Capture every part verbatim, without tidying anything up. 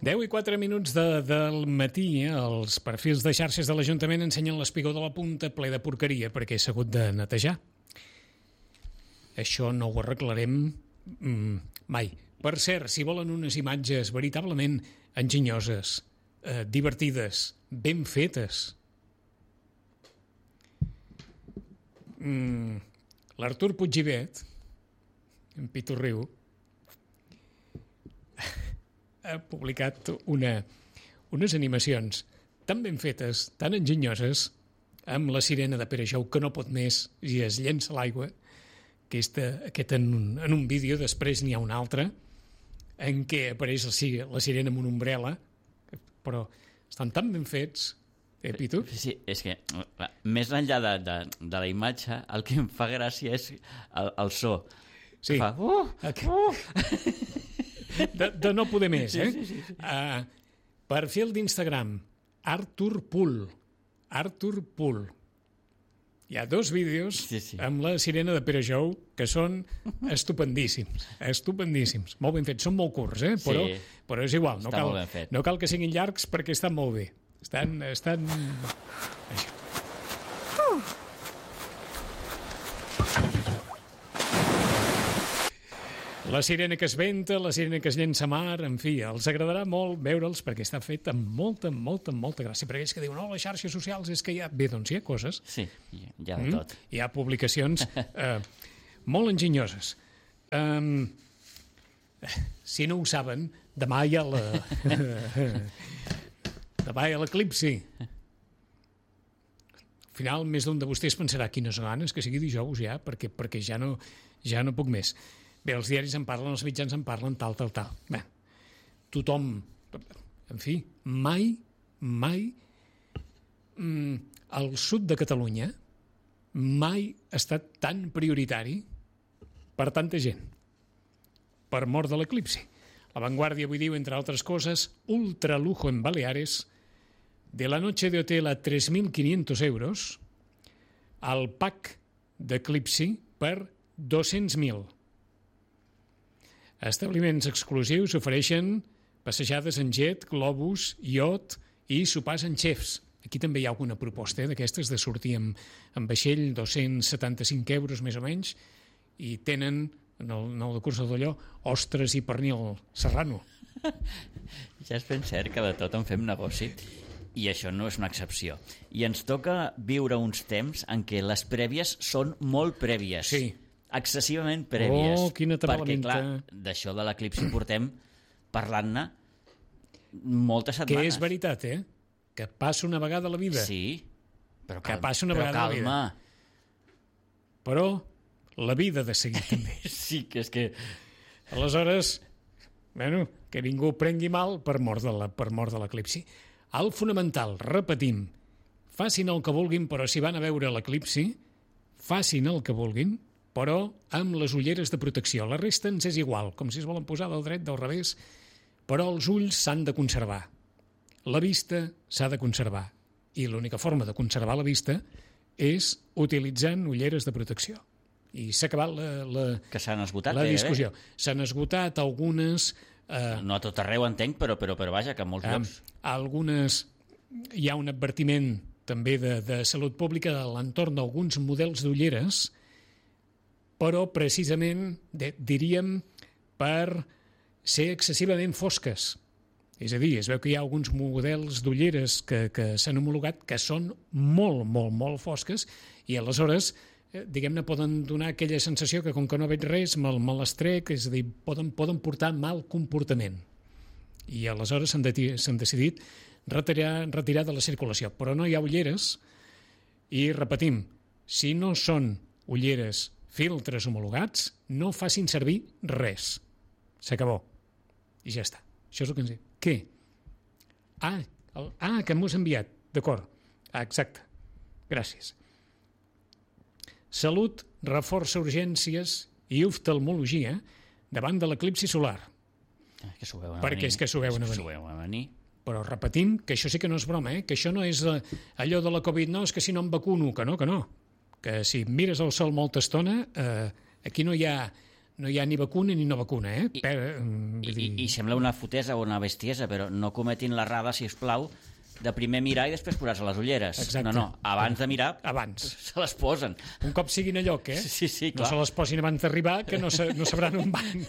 deu i quatre minuts de, del matí, eh? Els perfils de xarxes de l'Ajuntament ensenyen l'espigó de la punta ple de porqueria perquè s'ha hagut de netejar. Això no ho arreglarem mm, mai. Per cert, si volen unes imatges veritablement enginyoses, eh, divertides, ben fetes, mm, l'Artur Puiggivet, en Pitorriu, ha publicat una, unes animacions tan ben fetes, tan enginyoses, amb la sirena de Pere Jou, que no pot més i es llença a l'aigua. Aquesta, aquest en, un, en un vídeo, després n'hi ha un altre, en què apareix la, la sirena amb una ombrela, però estan tan ben fets, eh, Pitu? Sí, és que, més enllà de, de, de la imatge, el que em fa gràcia és el, el so. Sí. Fa, uh, uh. De, de no poder més, eh? Sí, sí, sí, sí. Uh, perfil d'Instagram, Artur Pool. Artur Pool. Hi ha dos vídeos sí, sí. amb la sirena de Pere Jou que són estupendíssims, estupendíssims. Molt ben fets, són molt curts, eh? Però, sí. però és igual, no Està cal, no cal que siguin llargs perquè estan molt bé. Estan... estan... Això. La sirena que es venta, la sirena que es llença a mar, en fi, els agradarà molt veure'ls perquè està fet amb molta, molta, molta gràcia. Per aquells que diuen, no, les xarxes socials és que hi ha... Bé, doncs hi ha coses. Sí, hi ha de tot. Mm? Hi ha publicacions eh, molt enginyoses. Um, si no ho saben, demà hi ha la... demà hi ha l'eclipsi. Al final, més d'un de vostès pensarà quines ganes que sigui dijous ja, perquè, perquè ja, no, ja no puc més. Bé, els diaris en parlen, els mitjans en parlen, tal, tal, tal. Bé, tothom, en fi, mai, mai, mm, el sud de Catalunya mai ha estat tan prioritari per tanta gent, per mort de l'eclipsi. La Vanguardia avui diu, entre altres coses, ultra lujo en Baleares, de la noche de hotel a tres mil quinientos euros, al pack d'eclipsi per dos-cents mil. Establiments exclusius ofereixen passejades en jet, globus, iot i sopars en xefs. Aquí també hi ha alguna proposta eh, d'aquestes de sortir amb, amb vaixell, dos-cents setanta-cinc euros més o menys, i tenen, en el, en el curs d'allò, ostres i pernil serrano. Ja és ben cert que de tot en fem negoci, i això no és una excepció. I ens toca viure uns temps en què les prèvies són molt prèvies. Sí. Excessivament prèvies. Oh, quina perquè, clar, d'això de l'eclipsi portem parlant-ne moltes setmanes. Que és veritat, eh? Que passa una vegada a la vida. Sí, però, que cal... passa una però vegada calma. a la vida. Però la vida de seguir també. Sí, que és que... Aleshores, bueno, que ningú prengui mal per mort de la, per mort de l'eclipsi. El fonamental, repetim, facin el que vulguin, però si van a veure l'eclipsi, facin el que vulguin, però amb les ulleres de protecció. La resta ens és igual, com si es volen posar del dret, del revés, però els ulls s'han de conservar. La vista s'ha de conservar. I l'única forma de conservar la vista és utilitzant ulleres de protecció. I s'ha acabat la, la, que s'han esgotat, la discussió. Eh? S'han esgotat algunes... Eh, no a tot arreu entenc, però, però, però vaja, que en molts eh, llocs... Algunes... Hi ha un advertiment també de, de salut pública a l'entorn d'alguns models d'ulleres, però precisament, de, diríem, per ser excessivament fosques. És a dir, es veu que hi ha alguns models d'ulleres que, que s'han homologat que són molt, molt, molt fosques i aleshores, eh, diguem-ne, poden donar aquella sensació que com que no veig res, me'l me les trec, és a dir, poden, poden portar mal comportament. I aleshores s'han de, decidit retirar, retirar de la circulació. Però no hi ha ulleres i, repetim, si no són ulleres filtres homologats, no facin servir res. S'acabó. I ja està. Això és el que ens diu. Què? Ah, el, ah que m'ho has enviat. D'acord. Ah, exacte. Gràcies. Salut reforça urgències i oftalmologia davant de l'eclipsi solar. Que s'ho veuen a Perquè venir. és que s'ho veuen a venir. S'ho veuen a venir. Però repetim que això sí que no és broma, eh? Que això no és allò de la Covid, no, és que si no em vacuno, que no, que no. Que si mires el sol molta estona, eh, aquí no hi ha no hi ha ni vacuna ni no vacuna, eh? I, per, vull i, dir... i sembla una fotesa o una bestiesa, però no cometin l'errada, si us plau, de primer mirar i després posar-se les ulleres. Exacte. No, no, abans de mirar Abans. se les posen. Un cop siguin a lloc, eh? Sí, sí, no clar. se les posin abans d'arribar, que no, sa, no sabran on van.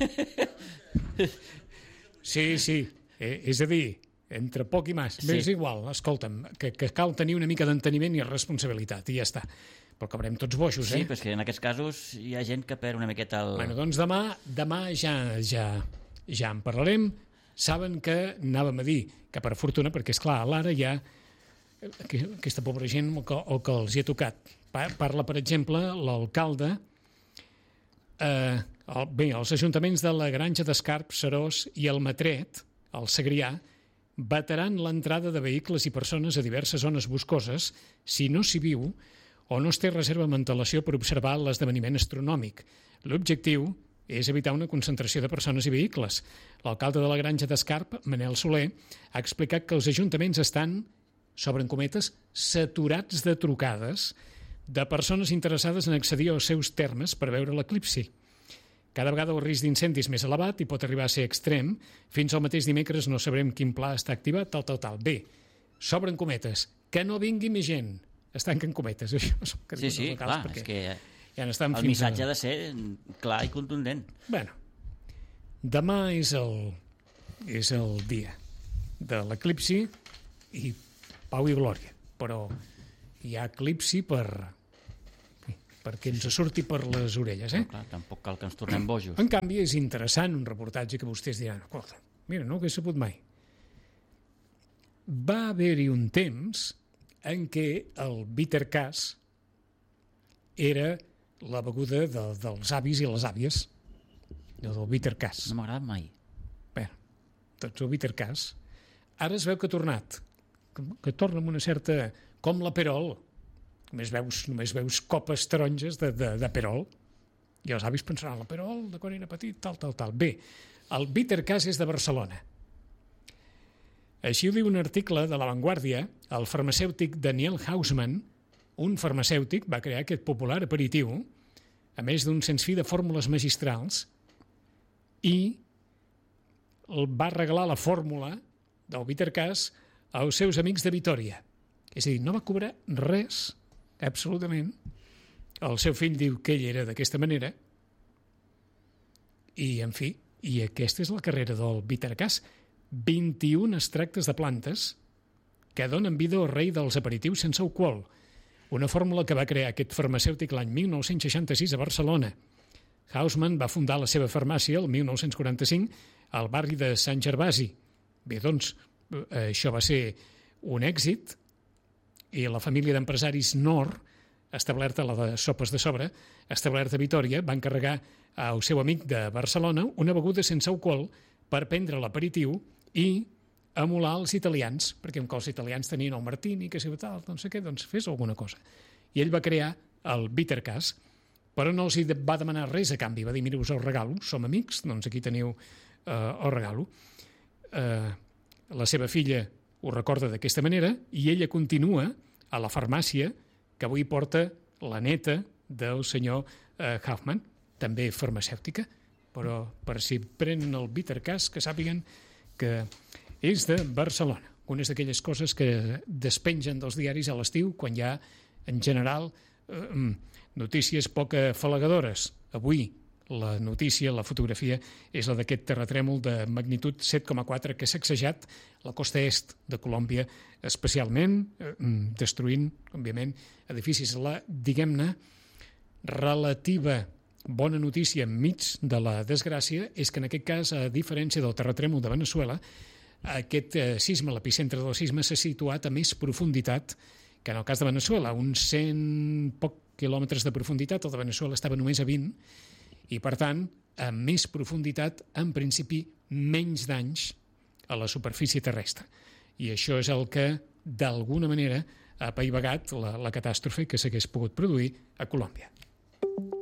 Sí, sí. Eh, és a dir, entre poc i mas. Sí. Bé, és igual, escolta'm, que, que cal tenir una mica d'enteniment i responsabilitat, i ja està. Però acabarem tots boixos, Sí, eh? però és que en aquests casos hi ha gent que perd una miqueta el... Bueno, doncs demà, demà ja, ja, ja en parlarem. Saben que anàvem a dir que per fortuna, perquè és clar, a l'ara hi ha aquesta pobra gent el que, el que els hi ha tocat. Parla, per exemple, l'alcalde, eh, el, bé, els ajuntaments de la Granja d'Escarp, Serós i el Matret, el Segrià, vetaran l'entrada de vehicles i persones a diverses zones boscoses si no s'hi viu o no es té reserva amb antelació per observar l'esdeveniment astronòmic. L'objectiu és evitar una concentració de persones i vehicles. L'alcalde de la Granja d'Escarp, Manel Soler, ha explicat que els ajuntaments estan, s'obren cometes, saturats de trucades de persones interessades en accedir als seus termes per veure l'eclipsi. Cada vegada el risc d'incendi és més elevat i pot arribar a ser extrem. Fins al mateix dimecres no sabrem quin pla està activat, tal, tal, tal. Bé, s'obren cometes. Que no vingui més gent. Es tanquen cometes. Això són sí, sí, clar, és que... Ja el missatge ha de ser clar i contundent. Bueno, demà és el, és el dia de l'eclipsi i pau i glòria, però hi ha eclipsi per, perquè ens surti per les orelles. Eh? No, clar, tampoc cal que ens tornem bojos. En canvi, és interessant un reportatge que vostès diran, escolta, mira, no ho hagués sabut mai. Va haver-hi un temps en què el bitter cas era la beguda de, dels avis i les àvies, del bitter cas. No m'ha agradat mai. Bé, doncs el bitter cas. Ara es veu que ha tornat, que, que torna amb una certa... com la Perol. Només veus, només veus copes taronges de, de, de Perol. I els avis pensaran, la Perol, de quan era petit, tal, tal, tal. Bé, el bitter cas és de Barcelona. Així ho diu un article de La Vanguardia. El farmacèutic Daniel Hausmann, un farmacèutic, va crear aquest popular aperitiu, a més d'un sens fi de fórmules magistrals, i el va regalar la fórmula del bitter cas als seus amics de Vitòria. És a dir, no va cobrar res, absolutament. El seu fill diu que ell era d'aquesta manera, i, en fi, i aquesta és la carrera del bitter cas. vint-i-un extractes de plantes que donen vida al rei dels aperitius sense alcohol. Una fórmula que va crear aquest farmacèutic l'any mil nou-cents seixanta-sis a Barcelona. Hausmann va fundar la seva farmàcia el mil nou-cents quaranta-cinc al barri de Sant Gervasi. Bé, doncs, això va ser un èxit i la família d'empresaris Nor, establerta a la de Sopes de Sobre, establerta a Vitòria, va encarregar al seu amic de Barcelona una beguda sense alcohol per prendre l'aperitiu i emular els italians, perquè com que els italians tenien el martini, que si tal, no sé què, doncs fes alguna cosa. I ell va crear el bitter cas, però no els va demanar res a canvi, va dir, mira, us el regalo, som amics, doncs aquí teniu eh, el regalo. Eh, la seva filla ho recorda d'aquesta manera i ella continua a la farmàcia que avui porta la neta del senyor eh, Hausmann, també farmacèutica, però per si prenen el bitter cas que sàpiguen que és de Barcelona. Unes d'aquelles coses que despengen dels diaris a l'estiu quan hi ha, en general, eh, notícies poc afalagadores. Avui la notícia, la fotografia, és la d'aquest terratrèmol de magnitud set coma quatre que ha sacsejat la costa est de Colòmbia, especialment eh, destruint, òbviament, edificis. La, diguem-ne, relativa bona notícia enmig de la desgràcia és que en aquest cas, a diferència del terratrèmol de Veneçuela, aquest eh, sisme, l'epicentre del sisme, s'ha situat a més profunditat que en el cas de Veneçuela, uns cent poc quilòmetres de profunditat. El de Veneçuela estava només a vint, i per tant, a més profunditat, en principi, menys danys a la superfície terrestre. I això és el que, d'alguna manera, ha apaivagat la, la catàstrofe que s'hagués pogut produir a Colòmbia.